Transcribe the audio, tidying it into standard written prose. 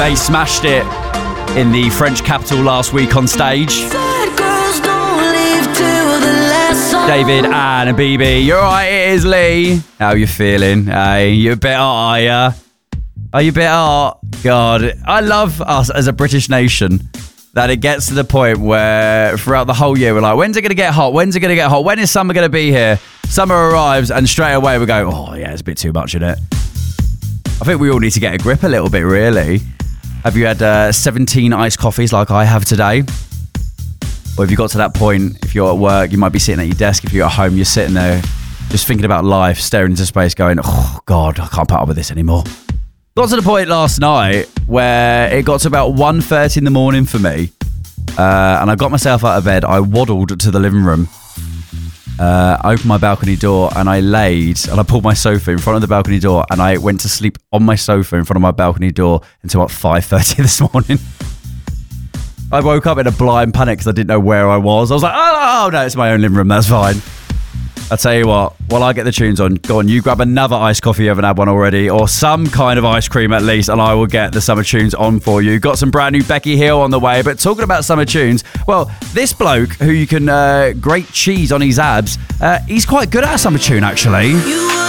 They smashed it in the French capital last week on stage. David, Anne and BB. You're right, it is Lee. How you feeling? Hey, you a bit hot, are ya? Are you a bit hot? God, I love us as a British nation that it gets to the point where throughout the whole year we're like, when's it going to get hot? When's it going to get hot? When is summer going to be here? Summer arrives and straight away we go, oh yeah, it's a bit too much, isn't it? I think we all need to get a grip a little bit, really. Have you had 17 iced coffees like I have today? Or have you got to that point, if you're at work, you might be sitting at your desk. If you're at home, you're sitting there just thinking about life, staring into space going, oh God, I can't put up with this anymore. Got to the point last night where it got to about 1:30 in the morning for me. And I got myself out of bed. I waddled to the living room, opened my balcony door, and I pulled my sofa in front of the balcony door, and I went to sleep on my sofa in front of my balcony door until about 5:30 this morning. I woke up in a blind panic because I didn't know where I was. I was like, oh no, it's my own living room, that's fine. I'll tell you what, while I get the tunes on, go on, you grab another iced coffee, you haven't had one already, or some kind of ice cream at least, and I will get the summer tunes on for you. Got some brand new Becky Hill on the way, but talking about summer tunes, well, this bloke who you can grate cheese on his abs, he's quite good at a summer tune, actually.